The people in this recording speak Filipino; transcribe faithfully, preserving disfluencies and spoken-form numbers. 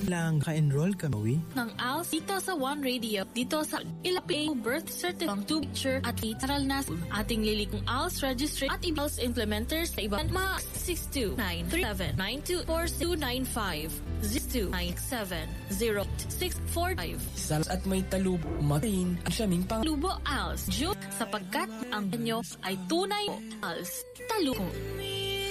lang ka-enroll kami ng A L S dito sa One Radio, dito sa Ilapay Birth Certificate to Picture at literal na ating lilikong A L S Registry at A L S Implementers sa ibang mga six two nine three seven nine two four two nine five zero two nine seven zero six four five. Salas at may talubo, matin ang siyaming pang Lubo A L S, June, sapagkat ang inyo ay tunay A L S Talubo.